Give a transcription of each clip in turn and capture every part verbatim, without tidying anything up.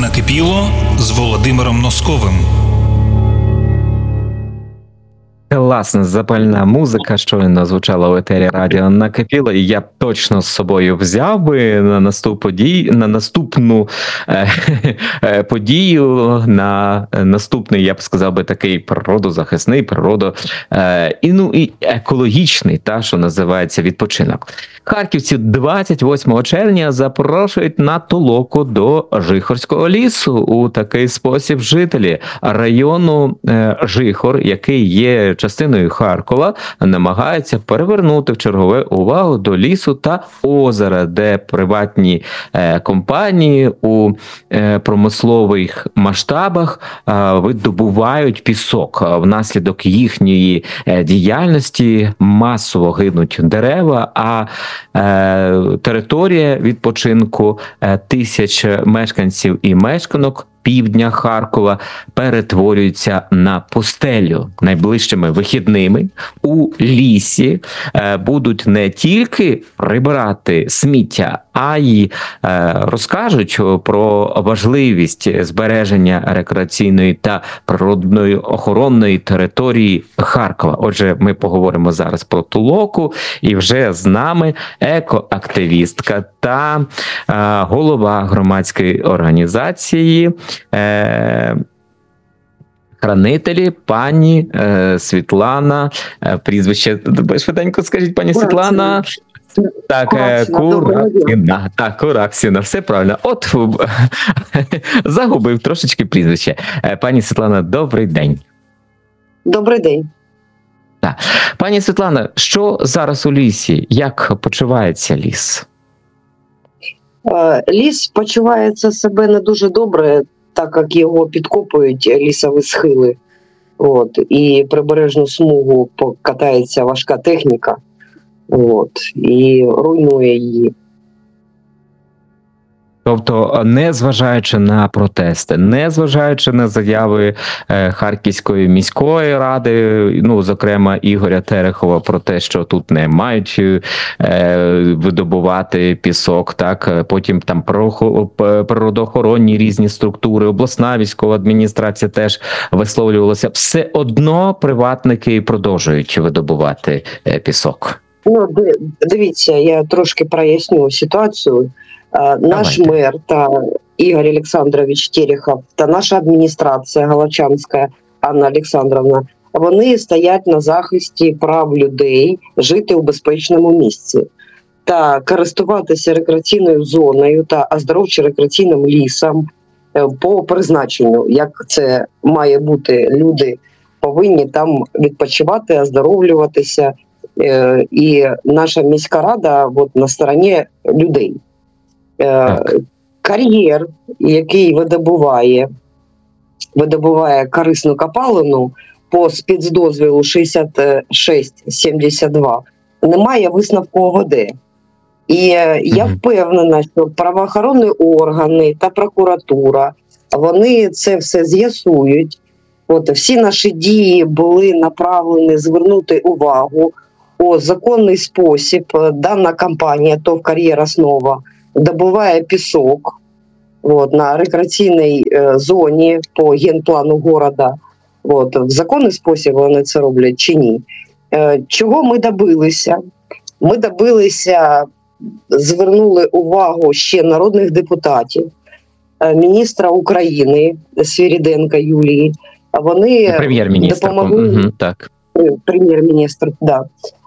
Накипіло з Володимиром Носковим. Класна запальна музика щойно звучала в етері радіо «Накипіло», і я б точно з собою взяв би на наступ подій, на наступну е, е, подію, на наступний, я б сказав би, такий природозахисний, природо, е, і, ну, і екологічний, та, що називається, відпочинок. Харківці двадцять восьмого червня запрошують на толоку до Жихорського лісу. У такий спосіб жителі району е, Жихор, який є частиною Харкова, намагаються перевернути в чергове увагу до лісу та озера, де приватні е, компанії у е, промислових масштабах е, видобувають пісок. Внаслідок їхньої е, діяльності масово гинуть дерева, а е, територія відпочинку е, тисяч мешканців і мешканок півдня Харкова перетворюється на пустелю. Найближчими вихідними у лісі е, будуть не тільки прибирати сміття, а й е, розкажуть про важливість збереження рекреаційної та природної охоронної території Харкова. Отже, ми поговоримо зараз про толоку, і вже з нами екоактивістка та е, голова громадської організації Е, хранителі, пані е, Світлана, е, прізвище, швиденько скажіть, пані Світлана. Так, е, Кураксіна, так, Кураксіна, все правильно. От, загубив трошечки прізвище. Е, пані Світлана, добрий день. Добрий день. Так. Пані Світлана, що зараз у лісі? Як почувається ліс? Е, ліс почувається себе не дуже добре, так як його підкопують лісові схили. От, і прибережну смугу катається важка техніка, от, і руйнує її. Тобто, не зважаючи на протести, не зважаючи на заяви е, Харківської міської ради, ну, зокрема, Ігоря Терехова про те, що тут не мають е, видобувати пісок, так, потім там природоохоронні різні структури, обласна військова адміністрація теж висловлювалася, все одно приватники продовжують видобувати е, пісок. Ну, дивіться, я трошки проясню ситуацію. Наш Давайте. мер та Ігор Олександрович Терехов та наша адміністрація Галичанська Анна Олександровна, вони стоять на захисті прав людей жити у безпечному місці та користуватися рекреаційною зоною та оздоровчо-рекреаційним лісом по призначенню, як це має бути. Люди повинні там відпочивати, оздоровлюватися, і наша міська рада от, на стороні людей. Так. Кар'єр, який видобуває, видобуває корисну копалину по спецдозволу шістдесят шість сімдесят два, не має висновку О В Д. І я впевнена, що правоохоронні органи та прокуратура, вони це все з'ясують. От, всі наші дії були направлені звернути увагу у законний спосіб. Дана компанія ТОВ «Кар'єр Основа» добуває пісок от, на рекреаційній е, зоні по генплану города. От, в законний спосіб вони це роблять чи ні. Е, чого ми добилися? Ми добилися, звернули увагу ще народних депутатів, е, міністра України Свириденка Юлії. Вони допомогли... Угу, так. Прем'єр-міністр, да.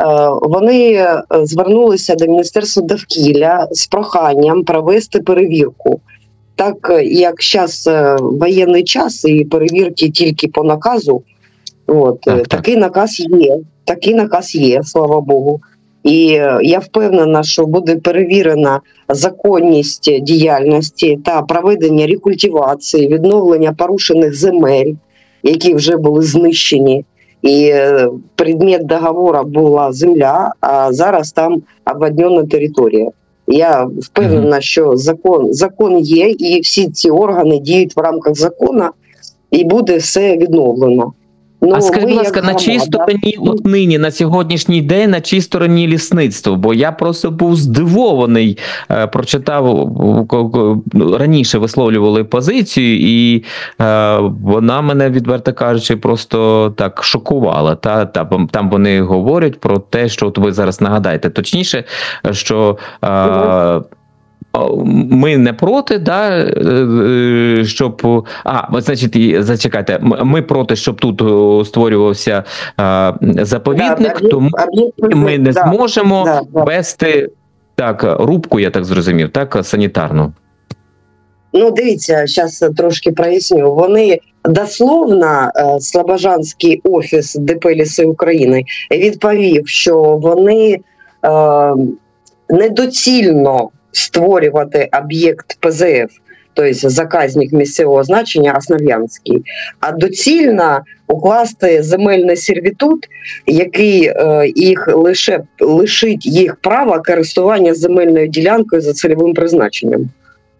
Вони звернулися до Міністерства довкілля з проханням провести перевірку. Так як зараз воєнний час і перевірки тільки по наказу, от, так, такий так. наказ є, такий наказ є, слава Богу. І я впевнена, що буде перевірена законність діяльності та проведення рекультивації, відновлення порушених земель, які вже були знищені. І предмет договору була земля, а зараз там обводнена територія. Я впевнена, що закон, закон є, і всі ці органи діють в рамках закону, і буде все відновлено. Ну, А скажіть, ми, будь ласка, як на чиїй громада, стороні от нині, на сьогоднішній день, на чиїй стороні лісництво? Бо я просто був здивований, е, прочитав, о, ко- ко- ну, раніше висловлювали позицію, і е, вона мене, відверто кажучи, просто так шокувала. Та, та, бо там вони говорять про те, що от ви зараз нагадаєте, точніше, що е, ми не проти, да, е, щоб. А, значить, і- зачекайте, м- ми проти, щоб тут о, створювався е, заповідник, да, тому об'єкт- ми не да, зможемо да, да. вести так, рубку, я так зрозумів, так, санітарну. Ну, дивіться, зараз трошки проясню. Вони дословно, е, Слобожанський офіс ДП «Ліси України» відповів, що вони е, недоцільно створювати об'єкт П З Ф, тобто заказник місцевого значення Основ'янський, а доцільно укласти земельний сервітут, який е, їх лише лишить їх права користування земельною ділянкою за цільовим призначенням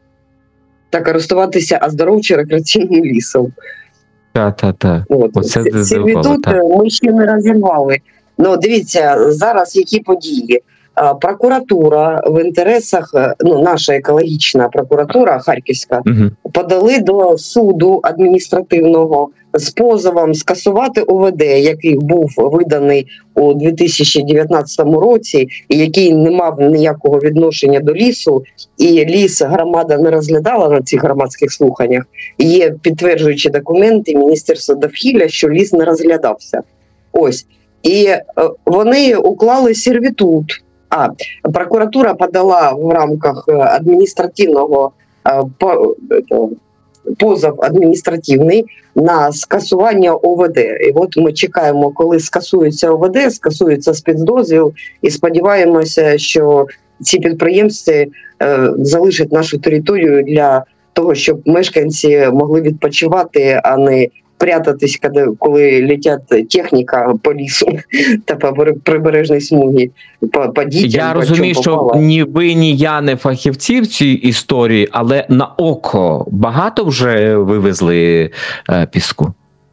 та користуватися оздоровчо-рекреаційним лісом. Так, так, так. От. Оце Ці- здивувало, сервітут так. ми ще не розірвали. Ну, дивіться, зараз які події. А, Прокуратура в інтересах, е, ну, наша екологічна прокуратура Харківська, Угу. подали до суду адміністративного з позовом скасувати О В Д, який був виданий у дві тисячі дев'ятнадцятому році, і який не мав ніякого відношення до лісу, і ліс громада не розглядала на цих громадських слуханнях. І є підтверджуючі документи Міністерства довкілля, що ліс не розглядався. Ось. І е, вони уклали сервітут. А прокуратура подала в рамках е, адміністративного е, по- е, позов адміністративний на скасування О В Д. І от ми чекаємо, коли скасується О В Д, скасується спецдозвіл, і сподіваємося, що ці підприємці е, залишать нашу територію для того, щоб мешканці могли відпочивати, а не прятатись, коли, коли летять техніка по лісу та по прибережній смугі, по, по дітям. Я по розумію, чому що попало. ні ви, ні я не фахівці в цій історії, але на око багато вже вивезли е, піску?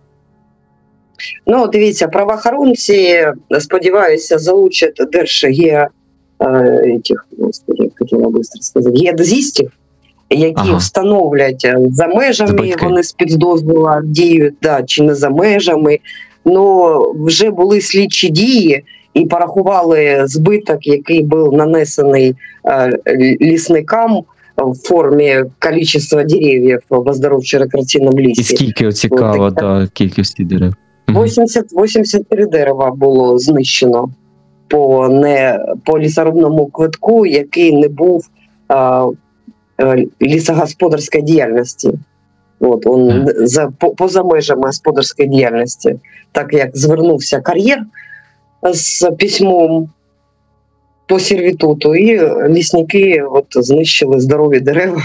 Ну, дивіться, правоохоронці, сподіваюся, залучать держге, е, этих, господи, я хотіла быстро сказати, геодезистів, які Ага. встановлять е, за межами, Збитки. вони спецдозвола діють, да, чи не за межами. Ну, вже були слідчі дії і порахували збиток, який був нанесений е, лісникам в формі кількості деревів в оздоровчо-рекреаційному І лісі. скільки цікаво, От, та кількості дерев? Мгм. вісімдесят, вісімдесят три дерева було знищено по, не, по лісорубному квитку, який не був а, е, лісогосподарської діяльності. От, он, Мгм. за, по, поза межами господарської діяльності. Так як звернувся кар'єр з письмом по сервітуту, і лісники от, знищили здорові дерева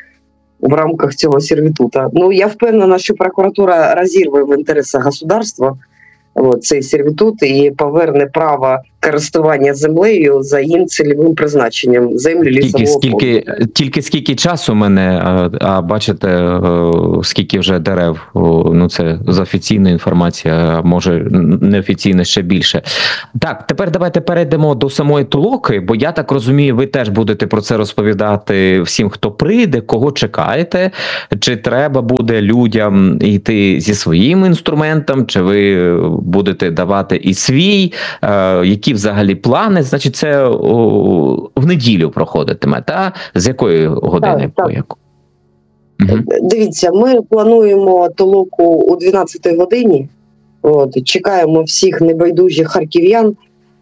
в рамках цього сервітута. Ну, я впевнена, що прокуратура розірве в інтересах государства от, цей сервітут і поверне право користування землею за їм цільовим призначенням землі Тільки лісового скільки, фонду. тільки скільки часу мене, а, а бачите, е, скільки вже дерев, о, ну це з офіційної інформації, а може неофіційно ще більше. Так, тепер давайте перейдемо до самої толоки, бо я так розумію, ви теж будете про це розповідати всім, хто прийде, кого чекаєте, чи треба буде людям йти зі своїм інструментом, чи ви будете давати і свій, е, які взагалі плани, значить це о, в неділю проходитиме, та? З якої години? Так, по так. яку? Мгм. Дивіться, ми плануємо толоку у дванадцятій годині. От, чекаємо всіх небайдужих харків'ян,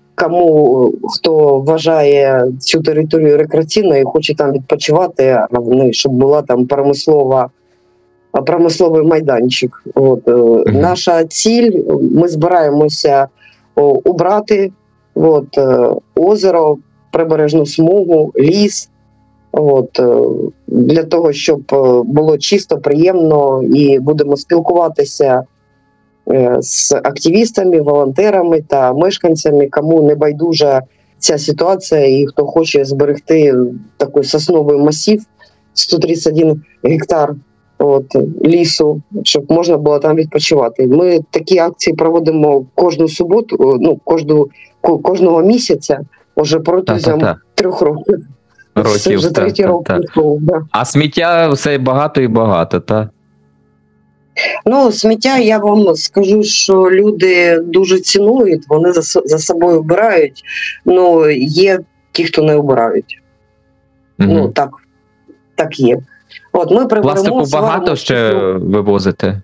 кому хто вважає цю територію рекреаційною і хоче там відпочивати, а, ну, щоб була там промислова, промисловий майданчик. От, е, наша ціль, ми збираємося о, убрати от, е, озеро, прибережну смугу, ліс. От, е, для того, щоб е, було чисто, приємно, і будемо спілкуватися е, з активістами, волонтерами та мешканцями, кому не байдужа ця ситуація і хто хоче зберегти такий сосновий масив сто тридцять один гектар от, лісу, щоб можна було там відпочивати. Ми такі акції проводимо кожну суботу, ну, кожну, кожного місяця, уже протягом Та-та-та. трьох років. Це Років, вже та, третій та, рок та. пішов, да. А сміття все багато і багато, так? Ну, сміття, я вам скажу, що люди дуже цінують, вони за, со- за собою вбирають, ну, є ті, хто не вбирають. Ну, так, так є. От, ми приберемо, Пластику багато сваримо ще сміття. вивозите?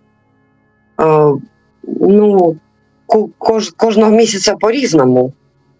Е, ну, ко- кож, кожного місяця по-різному.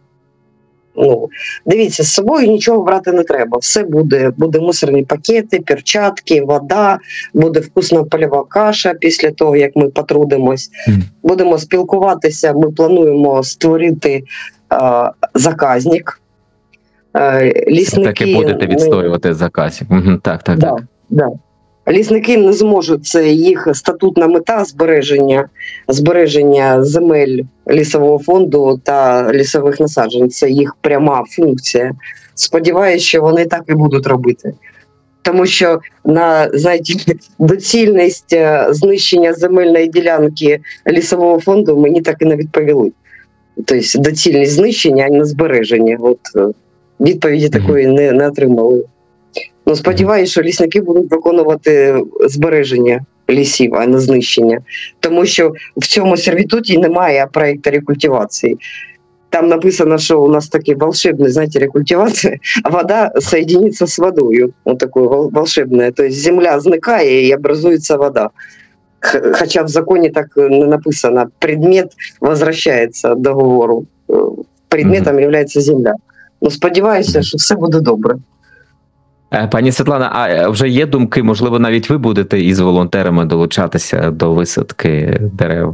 Ну, дивіться, з собою нічого брати не треба. Все буде. Буде мусорні пакети, перчатки, вода, буде вкусна польова каша після того, як ми потрудимось. Мгм. Будемо спілкуватися, ми плануємо створити е, заказник. Е, лісники, Все-таки будете ми- відстоювати заказів. Мгм, Так, так, Да, так. да. Лісники не зможуть, це їх статутна мета збереження, збереження земель лісового фонду та лісових насаджень. Це їх пряма функція. Сподіваюся, що вони так і будуть робити. Тому що на, знаєте, доцільність е, знищення земельної ділянки лісового фонду мені так і не відповіли. Тобто доцільність знищення, а не збереження. От е, відповіді такої не, не отримали. Ну, сподіваюся, що лісники будуть виконувати збереження лісів, а не знищення. Тому що в цьому сервітуті немає проєкту рекультивації. Там написано, що у нас такий волшебний, знаєте, рекультивація, а вода соединится з водою. Вот такое вол- волшебное. То есть земля зникає і образується вода. Х- Хоча в законі так не написано. Предмет возвращається до договору. Е, Предметом є земля. Ну, сподіваюся, що все буде добре. Е, Пані Світлана, а е, вже є думки, можливо, навіть ви будете із волонтерами долучатися до висадки дерев?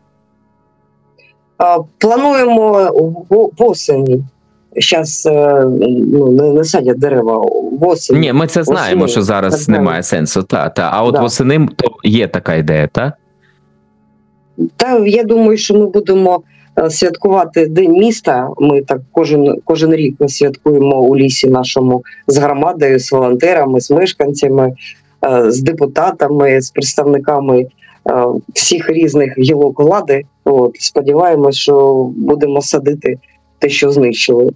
А, Плануємо в- восені. Зараз ну, не, не садять дерева восені. Ні, ми це знаємо, Восени. що зараз Так, немає сенсу. Та, та. А от Да. восени то є така ідея, так? Та я думаю, що ми будемо е, святкувати День міста. Ми так кожен, кожен рік святкуємо у лісі нашому з громадою, з волонтерами, з мешканцями, е, з депутатами, з представниками е, всіх різних гілок влади. От, сподіваємось, що будемо садити те, що знищили.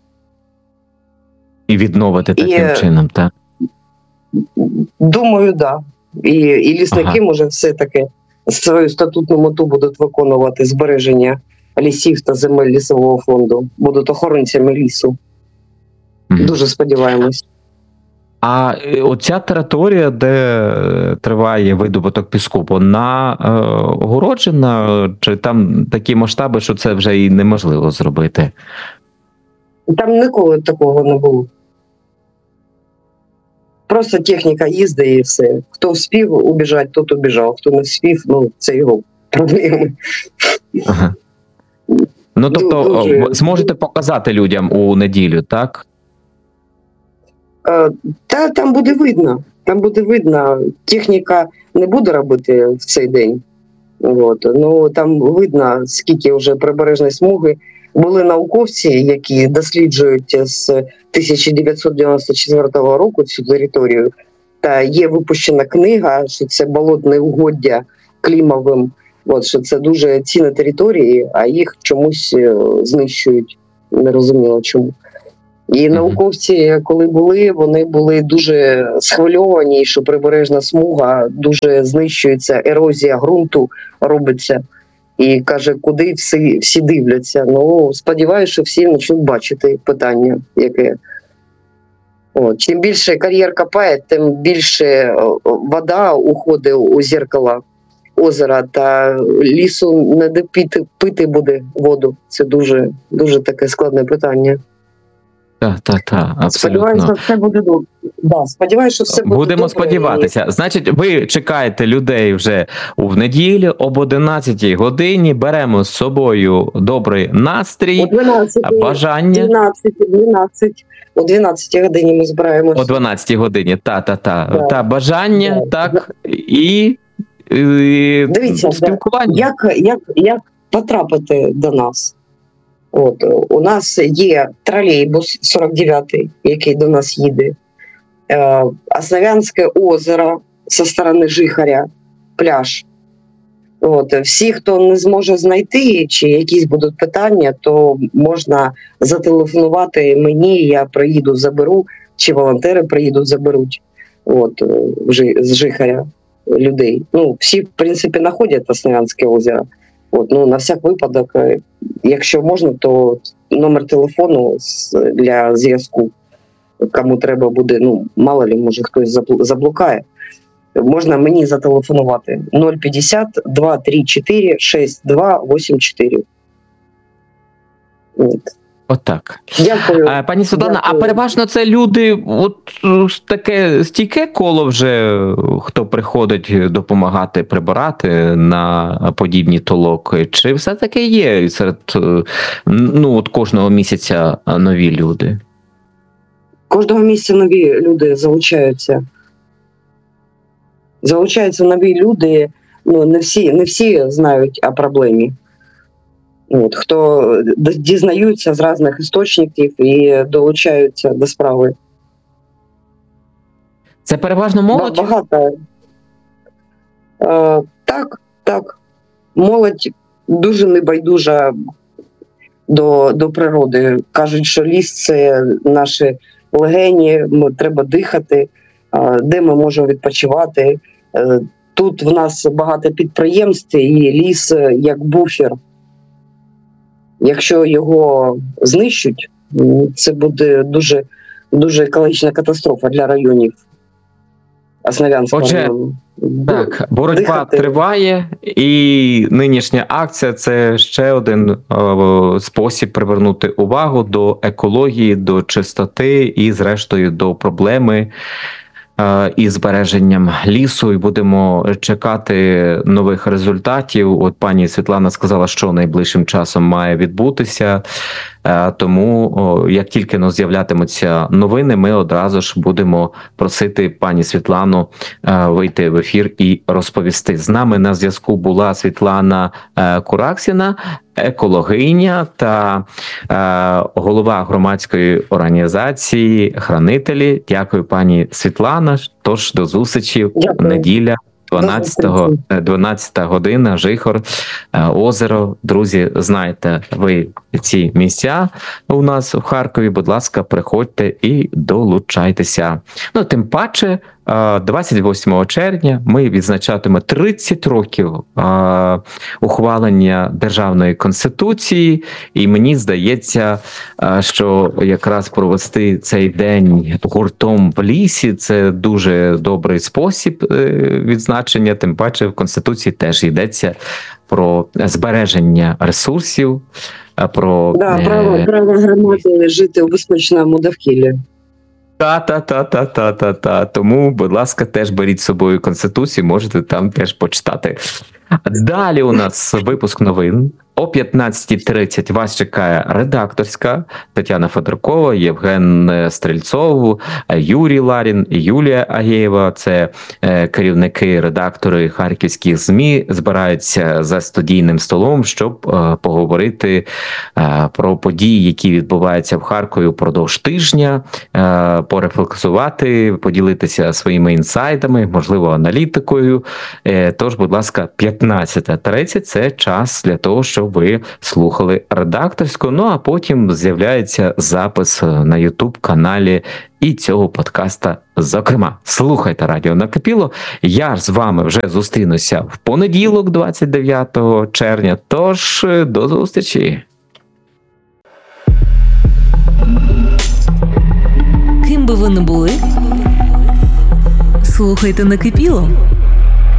І відновити таким І- чином, так? Думаю, да. І, і лісники, Ага. може, все-таки свою статутну мету будуть виконувати збереження лісів та земель лісового фонду, будуть охоронцями лісу. Мгм. Дуже сподіваємось. А е, оця територія, де е, триває видобуток піску, вона е, огороджена, чи там такі масштаби, що це вже і неможливо зробити? Там ніколи такого не було. Просто техніка їздить і все. Хто вспів убіжати, тот убіжав. Хто не вспів, ну це його проблеми. Ага. Ну, тобто, Дуже- о, зможете показати людям у неділю, так? Е, Та там буде видно. Там буде видно. Техніка не буде робити в цей день. От. Ну там видно, скільки вже прибережної смуги. Були науковці, які досліджують з тисяча дев'ятсот дев'яносто четвертого року цю територію. Та є випущена книга, що це болотне угоддя Клімовим. От, що це дуже цінні території, а їх чомусь е, знищують. Нерозуміло чому. І Мгм. науковці, коли були, вони були дуже схвильовані, що прибережна смуга дуже знищується, ерозія ґрунту робиться. І каже, куди всі, всі дивляться. Ну, сподіваюся, що всі почнуть бачити питання, яке. От. Чим більше кар'єр копає, тим більше о, о, вода уходить у зеркало озера, та лісу не де пити, пити буде воду. Це дуже, дуже таке складне питання. Так, так, так, Сподіваюся, абсолютно. що все буде добре. Да, сподіваюся, що все буде Будемо добре. сподіватися. Значить, ви чекаєте людей вже в неділю об одинадцятій годині. Беремо з собою добрий І О настрій, дванадцятій, бажання. дванадцятій, дванадцятій, о дванадцятій годині ми збираємося. О дванадцятій годині, та, та, та, Да. та бажання, Да. так, і, і Дивіться, спілкування. Як, як, як потрапити до нас? От, у нас є тролейбус сорок дев'ятий, який до нас їде. Е, Основ'янське озеро со сторони Жихаря, пляж. От, всі, хто не зможе знайти, чи якісь будуть питання, то можна зателефонувати мені, я приїду, заберу, чи волонтери приїдуть, заберуть от, з Жихаря людей. Ну, всі, в принципі, знаходять Основ'янське озеро. От, ну, на всяк випадок, якщо можна, то номер телефону для зв'язку, кому треба буде, ну, мало ли, може хтось заблукає, можна мені зателефонувати нуль п'ятдесят два тридцять чотири шістдесят два вісімдесят чотири. От. Отак. Дякую. А, пані Світлана, Дякую. а переважно це люди, от таке стійке коло вже, хто приходить допомагати прибирати на подібні толоки, чи все-таки є серед, ну, от кожного місяця нові люди? Кожного місяця нові люди залучаються. Залучаються нові люди, ну, не всі, не всі знають о проблемі. От, хто дізнаються з різних істочників і долучаються до справи. Це переважно молодь? Багато. Е, так, так. Молодь дуже небайдужа до, до природи. Кажуть, що ліс – це наші легені, ми, треба дихати, е, де ми можемо відпочивати. Е, тут в нас багато підприємств і ліс як буфер. Якщо його знищать, це буде дуже, дуже екологічна катастрофа для районів Основ'янського Отже, району. Так, боротьба Дихати. триває, і нинішня акція – це ще один о, спосіб привернути увагу до екології, до чистоти і, зрештою, до проблеми е, із збереженням лісу. І будемо чекати нових результатів. От пані Світлана сказала, що найближчим часом має відбутися. Тому, о, як тільки ну, з'являтимуться новини, ми одразу ж будемо просити пані Світлану е, вийти в ефір і розповісти. З нами на зв'язку була Світлана е, Кураксіна, екологиня та е, голова громадської організації «Хранителі». Дякую, пані Світлана. Тож, до зустрічі. Дякую. Неділя. дванадцятого, дванадцята година, Жихор, озеро. Друзі, знаєте ви ці місця у нас в Харкові, будь ласка, приходьте і долучайтеся. Ну, тим паче, двадцять восьмого червня ми відзначатимемо тридцять років ухвалення Державної Конституції, і мені здається, що якраз провести цей день гуртом в лісі – це дуже добрий спосіб відзначення, тим паче в Конституції теж йдеться про збереження ресурсів, про... Да, право, право громади жити у безпечному довкіллі. Та-та-та-та-та-та-та. Тому, будь ласка, теж беріть з собою Конституцію, можете там теж почитати. Далі у нас випуск новин. О п'ятнадцятій тридцять вас чекає редакторська Тетяна Федоркова, Євген Стрельцов, Юрій Ларін, Юлія Агєєва. Це керівники, редактори харківських ЗМІ збираються за студійним столом, щоб поговорити про події, які відбуваються в Харкові впродовж тижня, порефлексувати, поділитися своїми інсайтами, можливо, аналітикою. Тож, будь ласка, п'ятнадцята тридцять – це час для того, щоб ви слухали редакторську, ну а потім з'являється запис на ютуб-каналі і цього подкаста, зокрема. Слухайте радіо Накипіло. Я ж з вами вже зустрінуся в понеділок, двадцять дев'ятого червня, тож до зустрічі. Ким би ви не були, слухайте Накипіло.